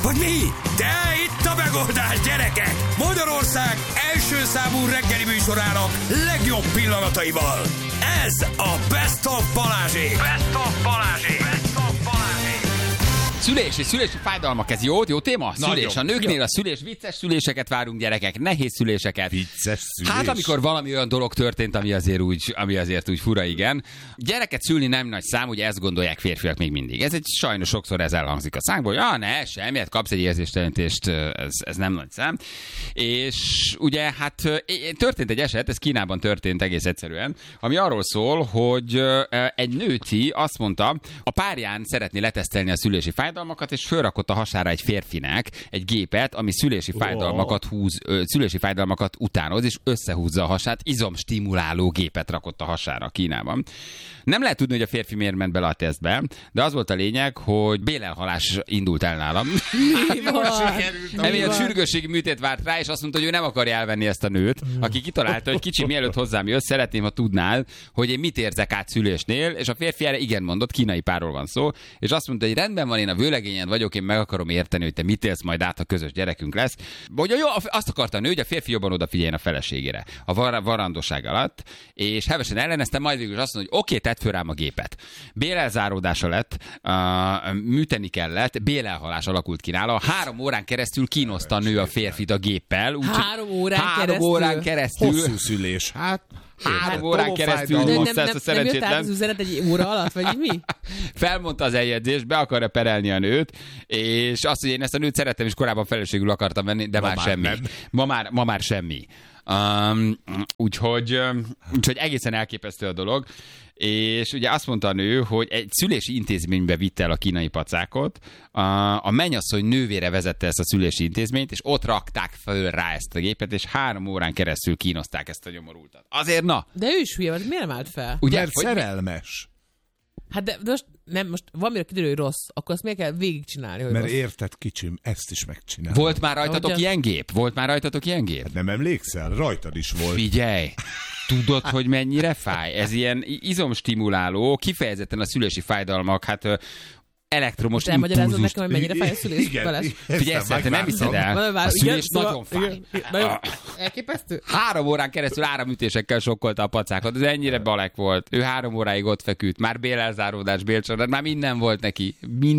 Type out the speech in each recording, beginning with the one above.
Hogy mi? De itt a megoldás, gyerekek! Magyarország első számú reggeli műsorának legjobb pillanataival. Ez a Best of Balázsék! Best of Balázsék! Best of Balázsék! Szülési fájdalmak, ez jó téma? Szülés. A nőknél a szülés, vicces szüléseket várunk, gyerekek, nehéz szüléseket. Vicces szülés? Hát amikor valami olyan dolog történt, ami azért úgy fura, igen. Gyereket szülni nem nagy szám, ugye ezt gondolják férfiak még mindig. Ez egy sajnos sokszor ez elhangzik a szánkból, hogy semmi, kapsz egy érzéstelenítést, ez nem nagy szám. És ugye hát történt egy eset, ez Kínában történt egész egyszerűen, ami arról szól, hogy egy nőti azt mondta, a párján szeretné letesztelni a szülési fájdalmakat, és fölrakott a hasára egy férfinek egy gépet, ami szülési fájdalmakat utánoz, és összehúzza a hasát, izomstimuláló gépet rakott a hasára Kínában. Nem lehet tudni, hogy a férfi miért ment bele a tesztbe, de az volt a lényeg, hogy bélelhalás indult el nálam. Emiatt sürgősségi műtét várt rá, és azt mondta, hogy ő nem akarja elvenni ezt a nőt, aki kitalálta, hogy kicsi, mielőtt hozzám jössz, szeretném, ha tudnál, hogy én mit érzek át szülésnél, és a férfi erre igen mondott, kínai párról van szó, és azt mondta, hogy rendben van, én a vőlegényen vagyok, én meg akarom érteni, hogy te mit élsz majd át, ha közös gyerekünk lesz. Vagy jó, azt akarta a nő, hogy a férfi jobban odafigyeljen a feleségére a varandóság alatt, és hevesen elleneztem, majd végül azt mondta, hogy oké, tedd föl rám a gépet. Bélelzáródása lett, műteni kellett, bélelhalás alakult ki nála. 3 órán keresztül kínoszta a nő a férfit a géppel. 3 órán keresztül? Hosszú szülés, 3 órán keresztül mondta ezt a szerencsétlen. Nem jött át az üzenet egy óra alatt, vagy mi? Felmondta az eljegyzést, be akarja perelni a nőt, és azt, hogy én ezt a nőt szerettem, és korábban feleségül akartam venni, de már semmi. Ma már semmi. Úgyhogy egészen elképesztő a dolog. És ugye azt mondta a nő, hogy egy szülési intézménybe vitte el a kínai pacákot, a mennyasszony nővére vezette ezt a szülési intézményt, és ott rakták föl rá ezt a gépet, és 3 órán keresztül kínozták ezt a nyomorultat. Azért na! De ő is hülye, vagy miért nem állt fel? Ugye, mert szerelmes. Hát de most valamire kiderül, hogy rossz, akkor azt miért kell végigcsinálni, hogy mert rossz? érted, kicsim, ezt is megcsinálom. Volt már rajtatok ilyen gép? Hát nem emlékszel? Rajtad is volt. Figyelj! Tudod, hogy mennyire fáj? Ez ilyen izomstimuláló, kifejezetten a szülési fájdalmak, hát elektromos impulzust. Elmagyarázod nekem, hogy mennyire fáj a szülés? Figyelj, te nem hiszed el. A szülés nagyon fáj. Elképesztő. 3 órán keresztül áramütésekkel sokkolta a pacákat. Ez ennyire balek volt. Ő 3 óráig ott feküdt. Már bélelzáródás, bélcsalád, már minden volt neki.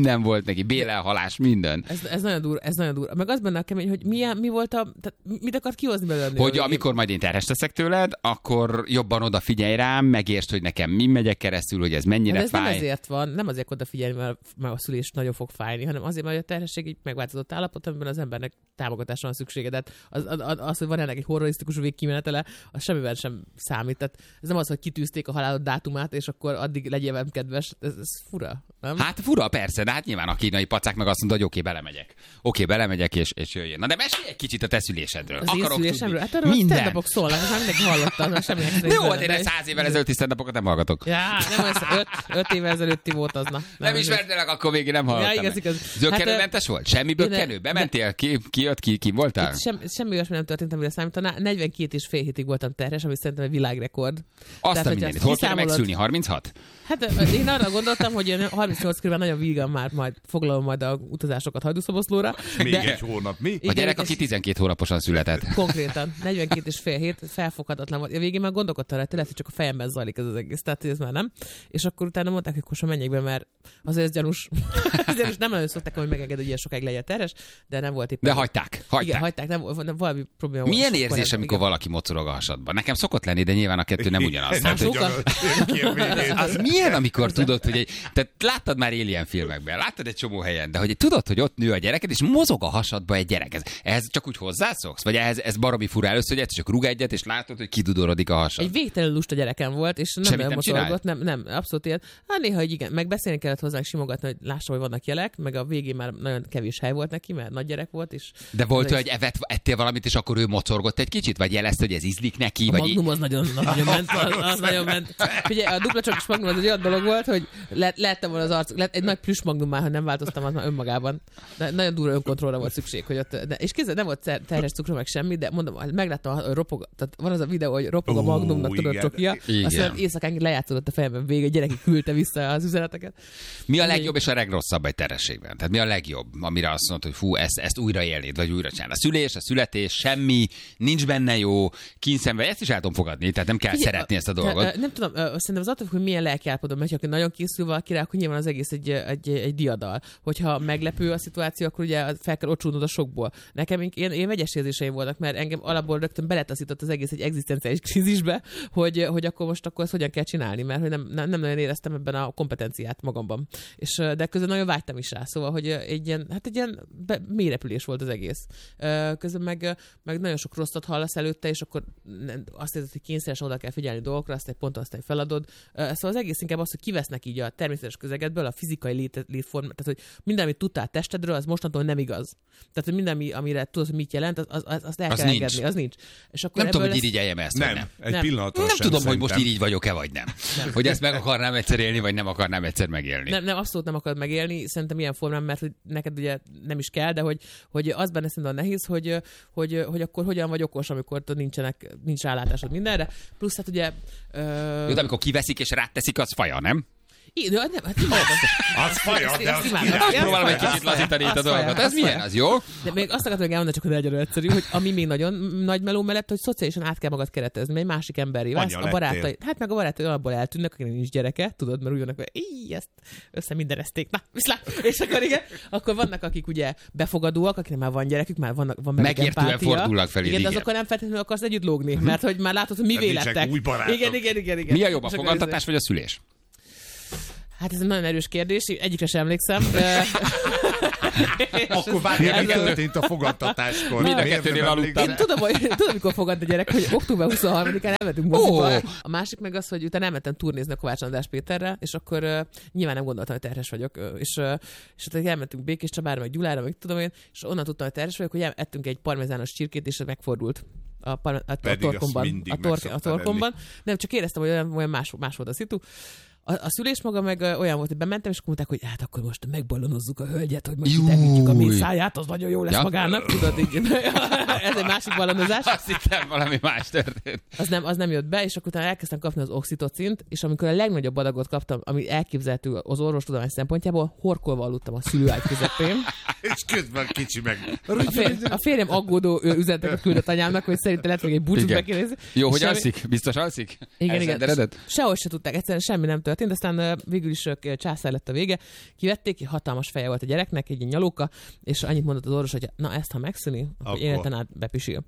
Bélelhalás, minden. Ez nagyon durva. Meg az benne a kemény, hogy mi volt mit akart kihozni belőle? Hogy amikor majd én terhes leszek tőled, akkor jobban odafigyelj rám, megértsd, hogy nekem mi megyek keresztül, hogy ez mennyire ez fáj. Nem ezért van, nem azért odafigyelni, mert a szülés nagyon fog fájni, hanem azért, mert a terhesség egy megváltozott állapot, amiben az embernek támogatásra van szüksége. Tehát az, hogy van ennek egy horrorisztikus végkimenetele, az semmivel sem számít. Tehát ez nem az, hogy kitűzték a halálod dátumát, és akkor addig legyél velem kedves. Ez fura, nem? Hát fura, persze, de hát nyilván a kínai pacák meg azt mondta, hogy oké, belemegyek, és jöjjön. Na de mesélj egy kicsit a te szülésedről. Az akarok én tudni. Hát arról minden. Stand-upok szólnak, ez már mindenki hallotta, semmi extra. Jó, hát én 100 évvel ezelőtti stand-upokat nem hallgatok. Ja, nem az 5 évvel ezelőtti volt az, na. Nem ismertelek, akkor végig nem hallottam. Ja, igaz. Zökkenőmentes volt? Semmi bökkenő? Bementél? Ki voltál? Semmi olyasmi nem történt, amire számítaná. 42,5 hétig voltam terhes, ami szerintem egy világrekord. Azt a mindenit. Hol kéne megszülni? 36? Hát én arra gondoltam, hogy 38 körül nagyon vígan már majd foglalom majd a utazásokat Hajdúszoboszlóra. Még egy hónap, mi? A gyerek, aki 12 hónaposan született. Konkrétan. 42,5 hét, felfoghatatlan volt. A végén már gondolkodtam rá, lehet, hogy csak a fejemben zajlik ez az egész, tehát ez már nem. És akkor utána mondták, hogy akkor menjek be, mert azért ez gyanús. Nem nagyon szokták, hogy megenged, hogy ilyen sokáig legyen terhes, de nem volt éppen. De hagyták. Igen, hagyták, nem valami probléma. Milyen érzés, amikor valaki mocorog a hasadban? Nekem szokott lenni, de nyilván a kettő nem ugyanaz. Az milyen, amikor tudod, hogy tehát láttad már Alien filmekben, láttad egy csomó helyen, de hogy tudod, hogy ott nő a gyereked, és mozog a hasadba egy gyerek. Ehhez csak úgy hozzászoksz? Vagy ez baromi fura először, hogy egyszer csak rúg egyet, és látod, hogy kidudorodik a hasad? Egy végtelenül lusta gyerekem volt, és nem mocorogott, nem, abszolút ilyen. Hát néha, hogy igen, meg beszélni kellett hozzánk, simogatni, hogy lássa, hogy vannak jelek, meg a végén már nagyon kevés hely volt neki, mert nagy gyerek volt is. De volt, hogy ettél valamit, és akkor ő mocorgott mocorgott egy kicsit? Vagy jelezte, hogy ez ízlik neki? A Magnum az nagyon ment. Az nagyon ment. Figyelj, a dupla csokis Magnum az egy olyan dolog volt, hogy lehettem volna az arcuk. Egy nagy plüss Magnum már, ha nem változtam, az már önmagában. De nagyon durva önkontrollra volt szükség, hogy ott, és kézzel nem volt terhes cukra meg semmi, de mondom, megláttam, hogy ropog, tehát van az a videó, hogy ropog a Magnumnak, tudod, csokija. Aztán éjszakán lejátszódott a fejemben végig, a gyereki küldte vissza az üzeneteket. Mi a legjobb és a legrosszabb egy terhességben? Tehát mi a legjobb, amire azt mondod, hogy fú, ezt újra élnéd, vagy újra csinálni? A szülés, a születés, semmi, nincs benne jó, kínszenvedés, ezt is el tudom fogadni, tehát nem kell szeretni ezt a dolgot. Nem tudom, szerintem az attól, hogy milyen lelkiállapotban megy, aki nagyon készül valakire, akkor nyilván az egész egy diadal. Hogyha meglepő a szituáció, akkor ugye fel kell ocsulnod a sokból. Nekem én vegyes érzéseim voltak, mert engem alapból rögtön beletaszított az egész egy egzisztenciális krízisbe, hogy akkor ezt hogyan kell csinálni, mert hogy nem nagyon éreztem ebben a kompetenciát magamban. De közben nagyon vágytam is rá, szóval, hogy egy ilyen mélyrepülés volt az egész. Közben meg nagyon sok rosszat hallasz előtte, és akkor azt érzed, hogy kényszeres oda kell figyelni dolgokra, azt egy ponton azt feladod. Szóval az egész inkább az, hogy kivesznek így a természetes közegedből, a fizikai létformát, tehát hogy minden, amit tudtál testedről, az mostantól nem igaz. Tehát, hogy minden, amire tudod, hogy mit jelent, azt el kell engedni, az nincs. És akkor nem tudom, hogy irigyeljem ezt, nem. Egy pillanatra nem tudom, szerintem. hogy most így vagyok-e, vagy nem. Hogy ezt meg akarnám egyszer élni, vagy nem akarnám egyszer megélni. Nem, abszolút nem akarod megélni, szerintem ilyen formán, mert hogy neked ugye nem is kell, de hogy az benne szerintem nehéz, hogy akkor hogyan vagy okos, amikor nincs rálátásod mindenre. Plusz hát ugye... Jó, de amikor kiveszik és ráteszik, az faja, nem? Az faja, de az próbálom egy kicsit lazítani itt a dolgot. Ez milyen? Az jó? De még azt akartam elmondani, csak hogy legyen egyszerű, hogy ami még nagyon nagy meló mellett, hogy szociálisan át kell magad keretezni, mert egy másik emberré válsz. A barátai, meg a barátai abból eltűnnek, akinek nincs gyereke, tudod, mert úgy vannak, hogy ezt összeminderezték. Na, viszlát. És akkor igen, akkor vannak, akik ugye befogadóak, akiknek már van gyerekük, már van megértően fordulnak felé. Igen, de azokkal nem feltétlenül akarsz együtt lógni, mert hogy már látod, hogy mi vélettek. Igen. Mi a jobb, a fogantatás vagy a szülés? Hát ez egy nagyon erős kérdés, egyikre sem emlékszem. Akkor várjál, mi történt a fogadtatáskor? Mind a kettőnél aludtam. Én tudom, mikor fogad a gyerek, hogy október 23-án elmentünk moziba. A másik meg az, hogy utána elmentem turnézni a Kovács András Péterrel, és akkor nyilván nem gondoltam, hogy terhes vagyok. És elmentünk Békés Csabára, meg Gyulára, meg tudom én, és onnan tudtam, hogy terhes vagyok, hogy ettünk egy parmezános csirkét, és megfordult. A torkomban. Nem, csak éreztem, hogy olyan más volt a szitu. A szülés maga meg olyan volt, hogy bementem, és akkor mondták, hogy hát akkor most megbalonozzuk a hölgyet, hogy most elhűtjük a mészáját, az nagyon jó lesz magának, tudod, így. Ez egy másik balonozás. Azt hittem, valami más történt. Az nem jött be, és akkor utána elkezdtem kapni az oxitocint, és amikor a legnagyobb adagot kaptam, ami elképzelhető az orvostudomány szempontjából, horkolva aludtam a szülőágy közepén. És közben kicsi meg. A férjem aggódó üzeneteket küldött anyámnak, hogy szerintem lehet még egy búcsút bekérdezi. Jó, hogy alszik? Biztos alszik? Igen. Sehogy se tudták, egyszerűen semmi nem történt, aztán végül is császár lett a vége. Kivették, hatalmas feje volt a gyereknek, egy nyalóka, és annyit mondott az orvos, hogy na ezt, ha megszűni, akkor életen át bepisil.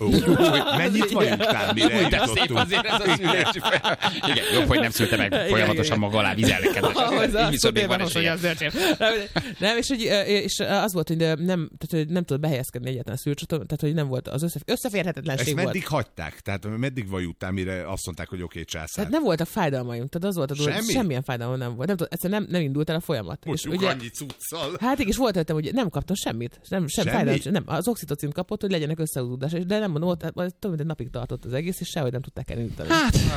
Mennyit vajuktál, mire eljutottunk? Szép azért ez a szülés. Igen, jobb, hogy nem szülte meg folyamatosan maga alá vizelnek. Így viszont még van esélye. Nem, és az volt, hogy nem tudott behelyezkedni egyáltalán a szülőcsatornán, tehát hogy nem volt, az összeférhetetlenség volt. Ezt meddig hagyták? Tehát meddig vajuttál, mire azt mondták, hogy oké, császár? Tehát nem voltak fájdalmaim, tehát az volt a dolog, semmilyen fájdalom nem volt. Egyszerűen nem indult el a folyamat. Most ugye annyi cuccal. Hát és volt előttem, hogy nem kaptam semmit. Sem fájdalom, nem. Az oxitocint kapott, hogy legyenek összehúzódás, de nem mondom, több mint egy napig tartott az egész, és sehogy nem tudták elindítani.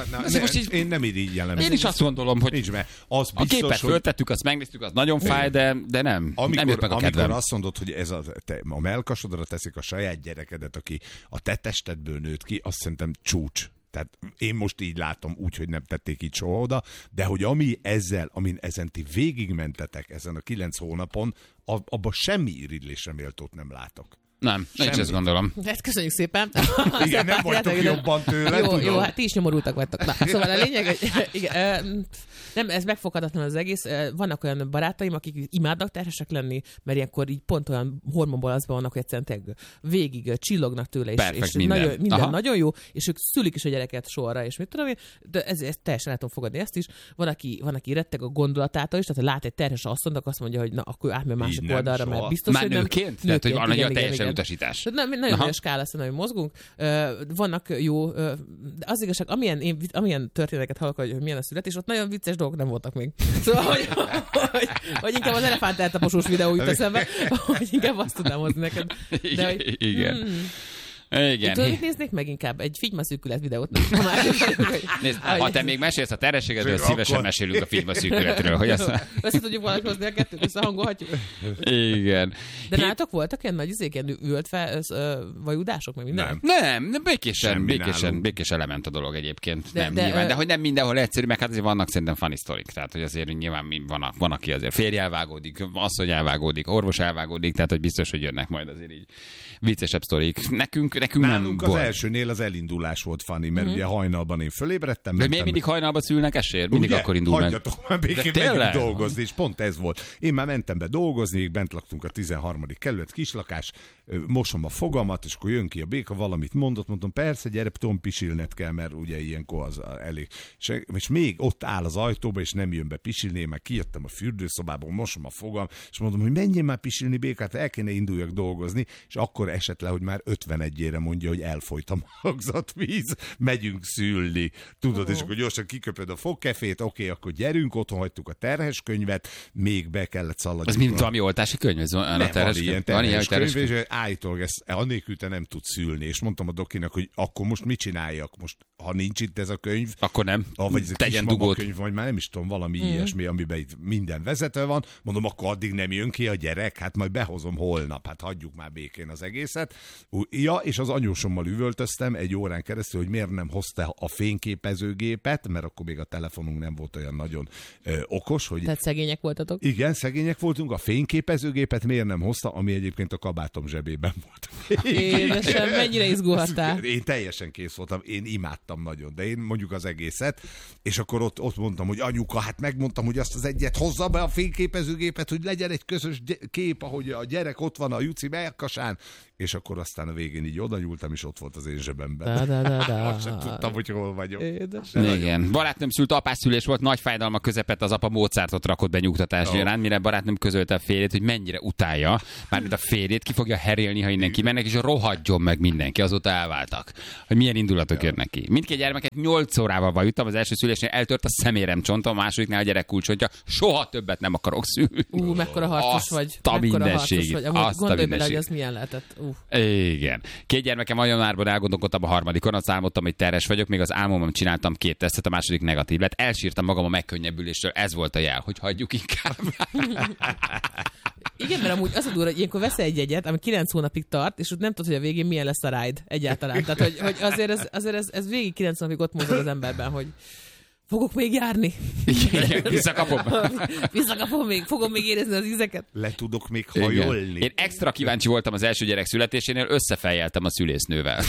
Én nem így jellemzem. Én is azt gondolom, hogy nincs, az a képet föltettük, azt megnéztük, az nagyon fáj, de nem. Nem jött meg a kedvem. Amikor azt mondod, hogy ez a mellkasodra teszik a saját gyerekedet, aki a te testedből nőtt ki, azt szerintem csúcs. Tehát én most így látom, úgy, hogy nem tették így soha oda, de hogy amin ezen ti végigmentetek ezen a 9 hónapon, abban semmi irigylésre méltót nem látok. Nem, nincs ezt gondolom. Hát köszönjük szépen. Igen, nem vagytok jobban tőle. Jó, hát ti is nyomorultak vagytok. Na, szóval a lényeg, hogy igen, nem, ez megfoghatatlan az egész. Vannak olyan barátaim, akik imádnak terhesek lenni, mert ilyenkor így pont olyan hormonbalazban vannak, hogy egyszerűen végig csillognak tőle, és minden nagyon jó, és ők szülik is a gyereket sorra, és mit tudom én, de ezt teljesen el tudom fogadni ezt is. Van, aki retteg a gondolatától is, tehát lát egy terhes asszonyt, azt mondja, hogy na, akkor átmegy másik oldalra, mert biztos, hogy nem. Tehát, hogy van egy teljesen utasítás. Nagyon nagy skála, hogy mozgunk. Vannak jó, de az igazság, amilyen történeteket hallok, hogy milyen a születés, ott nagyon vicces dolgok nem voltak még. Szóval, hogy inkább az elefánt eltaposós videó jut eszembe, hogy inkább azt tudnám hozni neked. De, hogy, igen. Igen. Tudod, mit néznék meg inkább? Egy figymaszűkület videót. Nézd, ha te még mesélsz a terhességedről, szívesen mesélünk a figymaszűkületről. Hogy össze tudjuk valahogy hozni a kettőt, összehangolhatjuk. Igen. De nálatok voltak ilyen nagy ilyen üvölt vajudások, meg minden? Nem, békésen lement a dolog egyébként. Nyilván. De hogy nem mindenhol egyszerű, meg hát azért vannak szerintem funny sztorik. Tehát, hogy azért nyilván van, aki azért férj elvágódik, asszony elvágódik, orvos elvágódik, tehát, hogy biztos, hogy jönnek majd azért így viccesebb sztorik. Nekünk nálunk nem az elsőnél az elindulás volt funny, mert ugye hajnalban én fölébredtem. De miért mindig hajnalban szülnek esér? Mindig ugye? Akkor indul meg. Hagyjatok már békén megyünk dolgozni, és pont ez volt. Én már mentem be dolgozni, bent laktunk a 13. kerület, kislakás, mosom a fogamat, és akkor jön ki a béka, valamit mondom, persze, gyere, tudom, pisilned kell, mert ugye ilyenkor az elég. És még ott áll az ajtóba, és nem jön be pisilni, én már kijöttem a fürdőszobából, mosom a fogam, és mondom, hogy menjél már pisilni, békát, el kéne induljak dolgozni, és akkor esett le, hogy már 51-ére mondja, hogy elfolyt a magzatvíz, megyünk szülni. Tudod, és akkor gyorsan kiköpöd a fogkefét, oké, akkor gyerünk, otthon hagytuk a terhes könyvet, még be kellett szaladni. Az mind valami oltási könyv? Ez van a terhes könyv, és állítólag ezt annélkül te nem tudsz szülni. És mondtam a dokinak, hogy akkor most mit csináljak? Most, ha nincs itt ez a könyv, akkor nem. Vagy ez a tegyen dugót. Könyv, vagy már nem is tudom, valami ilyesmi, amiben itt minden vezető van. Mondom, akkor addig nem jön ki a gyerek, hát majd behozom holnap, hát hagyjuk már békén az egészet. Ja, és az anyósommal üvöltöztem egy órán keresztül, hogy miért nem hozta a fényképezőgépet, mert akkor még a telefonunk nem volt olyan nagyon okos. Hogy... Tehát szegények voltatok? Igen, szegények voltunk. A fényképezőgépet miért nem hozta, ami egyébként a kabátom zsebében volt. Édesem, mennyire izgulhattál? Én teljesen kész voltam, én imádtam nagyon, de én mondjuk az egészet, és akkor ott mondtam, hogy anyuka, hát megmondtam, hogy azt az egyet hozza be a fényképezőgépet, hogy legyen egy közös kép, ahogy a gyerek ott van a Juci melkasán, és akkor aztán a végén így oda nyúltam, és ott volt az én zsebemben. Azt sem tudtam, hogy hol vagyok. Igen. Barátnőm szült, apásszülés volt, nagy fájdalma közepett, az apa Mozartot rakott be nyugtatás gyaránt, mire barátnőm közölte a férjét, hogy mennyire utálja, mármint a férjét, ki fogja herélni, ha innen kimennek, és rohadjon meg mindenki. Azóta elváltak. Hogy milyen indulatok jönnek ki. Mindkét gyermeket 8 órával vajuttam, az első szülésnél eltört a szeméremcsontom, a másodiknál a gyerek kulcsontja. Soha többet nem akarok szülni. Mekkora harcos vagy. Mekkora harcos vagy. Gondolj bele, hogy az milyen lehetett. Igen. 2 gyermekem a januárban elgondolkodtam a harmadikon, azt álmodtam, hogy terhes vagyok, még az álmomban csináltam 2 tesztet, a második negatív lett. Elsírtam magam a megkönnyebbüléstől, ez volt a jel, hogy hagyjuk inkább. Igen, mert amúgy az a durva, hogy ilyenkor veszel egy jegyet, ami 9 hónapig tart, és ott nem tudod, hogy a végén milyen lesz a ride egyáltalán. Tehát, hogy azért ez végig 9 hónapig ott mozog az emberben, hogy fogok még járni. Igen, visszakapom még, fogom még érezni az ízeket. Le tudok még hajolni. Igen. Én extra kíváncsi voltam az első gyerek születésénél, összefejjeltem a szülésznővel.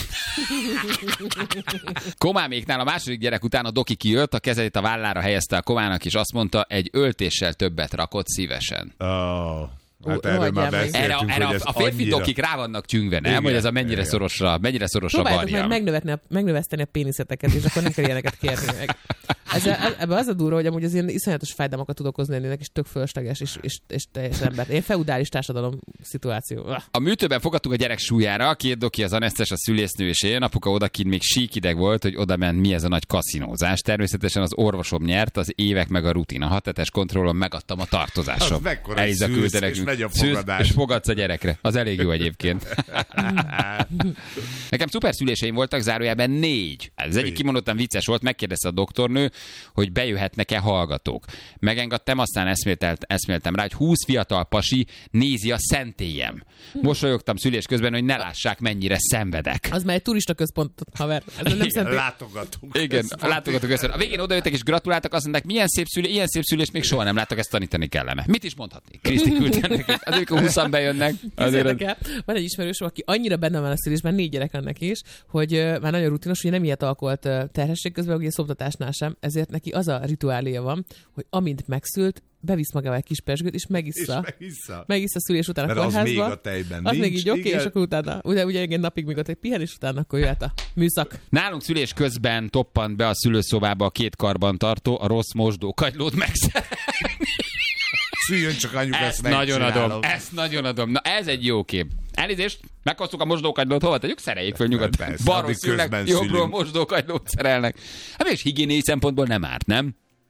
Komáméknál a második gyerek után a doki kijött, a kezét a vállára helyezte a komának, és azt mondta, egy öltéssel többet rakott szívesen. Hát erről már beszéltünk, erre a férfi dokik rá vannak tyüngve, nem? Igen, hogy ez a mennyire szorosra varja. Megnöveszteni a péniszeteket, és akkor nem kell ilyeneket kérni meg. Ebben az a durva, hogy amúgy az ilyen iszonyatos fájdalmakat tud okozni ennek, és tök fölösleges, és teljes ember. Ilyen feudális társadalom szituáció. A műtőben fogadtuk a gyerek súlyára, 2 doki az anesztes, a szülésznő és én. Apuka odakint még síkideg volt, hogy oda ment, mi ez a nagy kaszinózás. Természetesen az orvosom nyert, az évek meg a rutin. A 6 hetes kontrollon megadtam a tartozásom. Az mekkora szűz, és megy a fogadás. És fogadsz a gyerekre. Az elég jó egyébként. Nekem szuper szüléseim voltak, zárójában 4. Ez egyik kimondottan vicces volt, megkérdezte a doktornő, hogy bejöhetnek-e hallgatók. Megengedtem, aztán eszméltem rá, hogy 20 fiatal pasi nézi a szentélyem. Mosolyogtam szülés közben, hogy ne lássák, mennyire szenvedek. Az már egy turista központ, haver. Ez nem szentély. Látogatunk. Igen, látogatunk össze. A végén odajöttek és gratuláltak, azt mondták, ilyen szép szülés még soha nem láttak, ezt tanítani kellene. Mit is mondhatnék? Kriszti küldte neki. Azért, hogy 20-an bejönnek. Van egy ismerősöm, aki annyira benne van a szülésben, 4 gyerek ennek is, hogy már nagyon rutinos, hogy nem ilyet alkolt terhesség közben, ugye szoptatásnál sem, ezért neki az a rituáléja van, hogy amint megszült, bevisz magával egy kis pezsgőt, és megissza szülés után a kórházba. Az még a tejben az nincs. Még így oké, és akkor utána, ugye egy napig még ott egy pihen, és utána akkor jöhet a műszak. Nálunk szülés közben toppant be a szülőszobába a 2 karbantartó, a rossz mosdókagylót megszerelni. Szüljön csak anyuk, ezt nagyon adom. Na ez egy jó kép. Elnézést, meghoztuk a mosdókagylót, hova tegyük? Szereljék föl nyugodtan. Balról szülnek, jobbról mosdókagylót szerelnek. Hát és higiéniai szempontból nem árt, nem?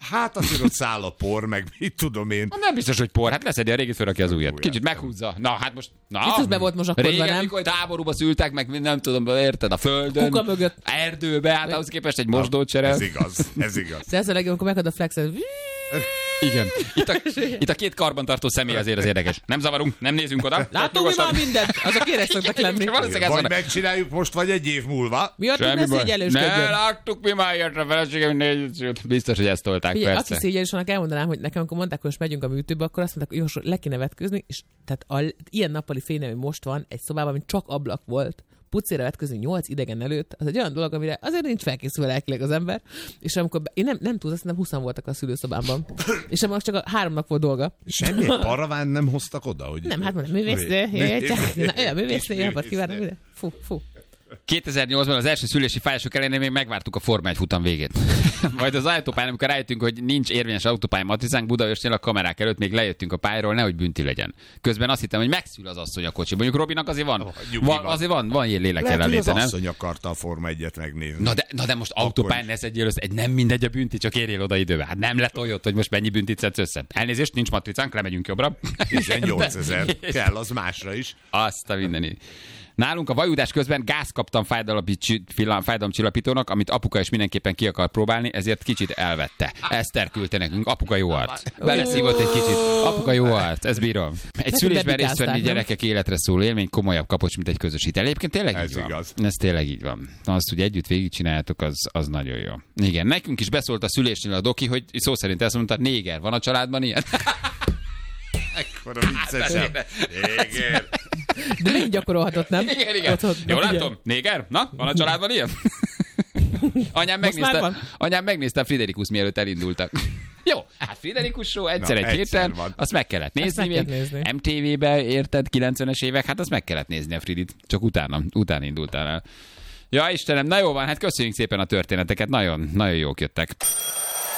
Hát azért ott száll a por, meg mit tudom én. Nem biztos, hogy por. Hát leszedi a régit, fölrakja az újat. Kicsit meghúzza. Na, hát most... Biztos be volt mozsakodva, régen, nem? mikor háborúba szültek, meg nem tudom, érted, a földön. Kuka mögött. Erdőbe, hát ahhoz képest egy mosdót cserel. Ez igaz. De ez a legjobb, amikor megad a flexet. Igen. Itt a két karbantartó személy azért az érdekes. Nem zavarunk, nem nézünk oda. Látom, mi már mindent. Azok éres szoktak lenni. Vagy megcsináljuk most, vagy egy év múlva. Miattunk ne szégyellősködjön. Ne, láttuk mi már ilyet a feleségem, nézzük. Biztos, hogy ezt tolták, Figyelj, persze. aki szégyellős, annak elmondanám, hogy nekem, amikor mondták, hogy most megyünk a műtőbe, akkor azt mondták, hogy jó, le kéne vetkőzni, és tehát ilyen nappali fényem, hogy most van egy szobában, ami csak ablak volt, pucéra vetközni 8 idegen előtt, az egy olyan dolog, amire azért nincs felkészülve lelkileg az ember, és amikor én nem tudom, azt hiszem 20 voltak a szülőszobámban, és amikor csak a 3 nap volt dolga. Semmi paraván nem hoztak oda, hogy... Nem, hát mondom, művésznő, jó napot kívánok, ide. Fú. 2008-ban az első szülési fájások ellenére még megvártuk a Forma 1 futam végét. Majd az autópályán, amikor rájöttünk, hogy nincs érvényes autópálya matricánk Budaörsnél, a kamerák előtt még lejöttünk a pályáról, nehogy bünti legyen. Közben azt hittem, hogy megszül az asszony a kocsi. Mondjuk Robinak azért van ilyen lélek jelenléte, nem? Az asszony akarta a Forma 1-et megnézni. Na de most autópályán ne szedjél össze, nem mindegy a bünti, csak érjél oda időbe. Hát nem letoljott, hogy most mennyi büntit szedsz össze. Elnézést, nincs matricánk, lemegyünk jobbra. 18 000 kell, az másra is. Azt a mindenit. Nálunk a vajudás közben gáz kaptam fájdalomcsillapítónak, amit apuka is mindenképpen ki akar próbálni, ezért kicsit elvette. Eszter küldte nekünk, apuka jó arc. Beleszívott egy kicsit. Apuka jó arc, ez bírom. Egy szülésben részt venni gyerekek életre szóló élmény komolyabb kapocs, mint egy közös hitel. Egyébként tényleg ez így van. Igaz. Ez tényleg így van. Azt, hogy együtt végigcsináljátok, az nagyon jó. Igen, nekünk is beszólt a szülésnél a doki, hogy szó szerint ezt mondta, néger, van a családban ilyen? Ekkora viccesebb. Néger. De még gyakorolhatott, nem? Igen. Jól látom? Néger? Na, van a családban ilyen? Anyám megnézte a Friderikus, mielőtt elindultak. Jó, hát Friderikus show egyszer egy héten, azt meg kellett nézni még. MTV-be érted, 90-es évek, hát azt meg kellett nézni a Fridit. Csak utána indultál el. Ja, Istenem, na jó van, hát köszönjük szépen a történeteket, nagyon, nagyon jók jöttek.